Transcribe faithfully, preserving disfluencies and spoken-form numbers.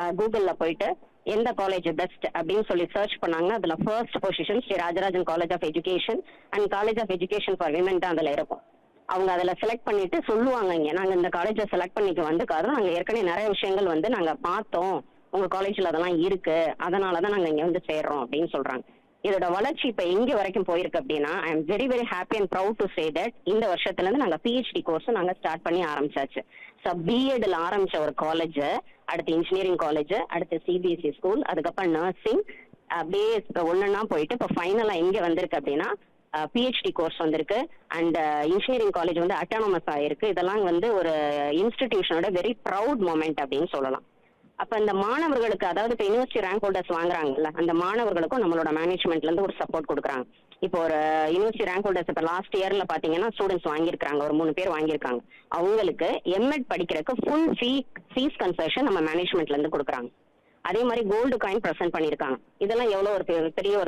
கூகுள்ல போயிட்டு எந்த காலேஜ் பெஸ்ட் அப்படின்னு சொல்லி சர்ச் பண்ணாங்கன்னா அதுல first position Sri Rajarajan college of education and college of education for women தான் அதுல இருக்கும். அவங்க அதில் செலக்ட் பண்ணிட்டு சொல்லுவாங்க, இங்கே நாங்கள் இந்த காலேஜை செலக்ட் பண்ணிக்க வந்துக்காதும், நாங்கள் ஏற்கனவே நிறைய விஷயங்கள் வந்து நாங்கள் பார்த்தோம், உங்கள் காலேஜில் அதெல்லாம் இருக்கு, அதனால தான் நாங்கள் இங்கே வந்து சேர்றோம் அப்படின்னு சொல்றாங்க. இதோட வளர்ச்சி இப்போ எங்கே வரைக்கும் போயிருக்கு அப்படின்னா, I am very very happy and proud to say that இந்த வருஷத்துலேருந்து நாங்கள் பிஹெச்டி கோர்ஸும் நாங்கள் ஸ்டார்ட் பண்ணி ஆரம்பிச்சாச்சு. ஸோ பிஎட்ல ஆரம்பிச்ச ஒரு காலேஜ், அடுத்து இன்ஜினியரிங் காலேஜ், அடுத்து சிபிஎஸ்சி ஸ்கூல், அதுக்கப்புறம் நர்சிங், அப்படியே ஒன்னொன்னா போயிட்டு இப்போ ஃபைனலாக எங்கே வந்திருக்கு அப்படின்னா பிஹெச்டி கோர்ஸ் வந்திருக்கு. அண்ட் இன்ஜினியரிங் காலேஜ் வந்து அட்டானமஸ் ஆயிருக்கு. இதெல்லாம் வந்து ஒரு இன்ஸ்டிடியூஷனோட வெரி ப்ரௌட் மூமெண்ட் அப்படின்னு சொல்லலாம். அப்ப இந்த மாணவர்களுக்கு, அதாவது இப்போ யூனிவர்சிட்டி ரேங்க் ஹோல்டர்ஸ் வாங்குறாங்கல்ல, அந்த மாணவர்களுக்கும் நம்மளோட மேனேஜ்மெண்ட்ல இருந்து ஒரு சப்போர்ட் கொடுக்குறாங்க. இப்போ ஒரு யூனிவர்சிட்டி ரேங்க் ஹோல்டர்ஸ் இப்போ லாஸ்ட் இயர்ல பாத்தீங்கன்னா ஸ்டூடெண்ட்ஸ் வாங்கியிருக்காங்க, ஒரு மூணு பேர் வாங்கியிருக்காங்க. அவங்களுக்கு எம்எட் படிக்கிறதுக்கு ஃபுல் ஃபீ ஃபீஸ் கன்செஷன் நம்ம மேனேஜ்மெண்ட்ல இருந்து கொடுக்குறாங்க. அதே மாதிரி கோல்டு காயின் ப்ரெசென்ட் பண்ணியிருக்காங்க. இதெல்லாம் எவ்வளோ ஒரு பெரிய ஒரு